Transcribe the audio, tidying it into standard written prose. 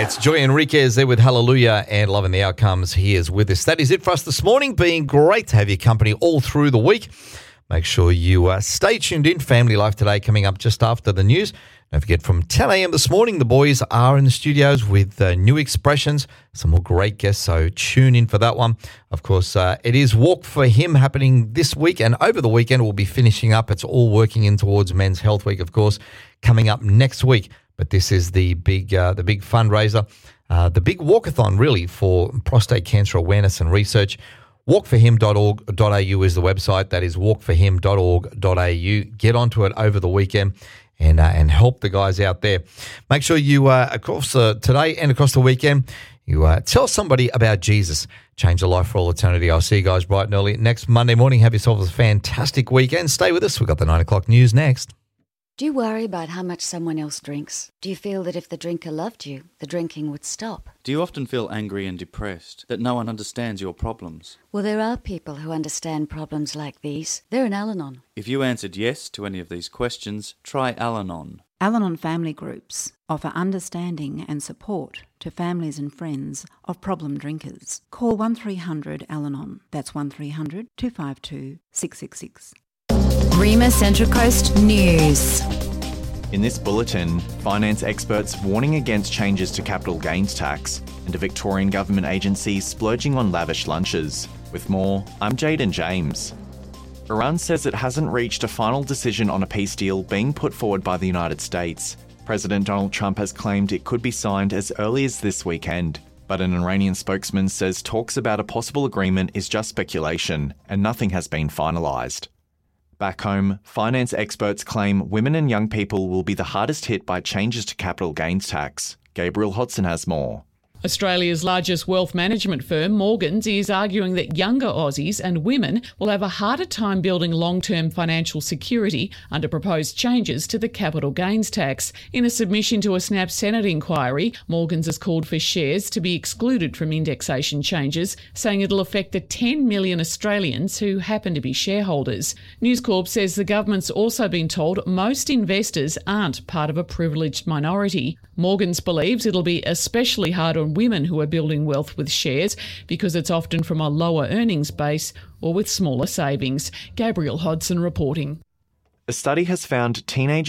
It's Joy Enriquez there with Hallelujah and Loving the Outcomes. He is with us. That is it for us this morning. Being great to have your company all through the week. Make sure you stay tuned in. Family Life Today coming up just after the news. Don't forget, from 10 a.m. this morning, the boys are in the studios with new expressions, some more great guests, so tune in for that one. Of course, it is Walk for Him happening this week, and over the weekend we'll be finishing up. It's all working in towards Men's Health Week, of course, coming up next week. But this is the big fundraiser, the big walkathon, really, for prostate cancer awareness and research. Walkforhim.org.au is the website. That is walkforhim.org.au. Get onto it over the weekend and help the guys out there. Make sure you, across today and across the weekend, you tell somebody about Jesus. Change a life for all eternity. I'll see you guys bright and early next Monday morning. Have yourselves a fantastic weekend. Stay with us. We've got the 9 o'clock news next. Do you worry about how much someone else drinks? Do you feel that if the drinker loved you, the drinking would stop? Do you often feel angry and depressed, that no one understands your problems? Well, there are people who understand problems like these. They're in Al-Anon. If you answered yes to any of these questions, try Al-Anon. Al-Anon family groups offer understanding and support to families and friends of problem drinkers. Call 1300 Al-Anon. That's 1300 252 666. Rima Central Coast News. In this bulletin, finance experts warning against changes to capital gains tax and a Victorian government agency splurging on lavish lunches. With more, I'm Jaden James. Iran says it hasn't reached a final decision on a peace deal being put forward by the United States. President Donald Trump has claimed it could be signed as early as this weekend, but an Iranian spokesman says talks about a possible agreement is just speculation and nothing has been finalised. Back home, finance experts claim women and young people will be the hardest hit by changes to capital gains tax. Gabriel Hodson has more. Australia's largest wealth management firm, Morgans, is arguing that younger Aussies and women will have a harder time building long-term financial security under proposed changes to the capital gains tax. In a submission to a Snap Senate inquiry, Morgans has called for shares to be excluded from indexation changes, saying it'll affect the 10 million Australians who happen to be shareholders. News Corp says the government's also been told most investors aren't part of a privileged minority. Morgans believes it'll be especially hard on women who are building wealth with shares because it's often from a lower earnings base or with smaller savings. Gabriel Hodson reporting. A study has found teenagers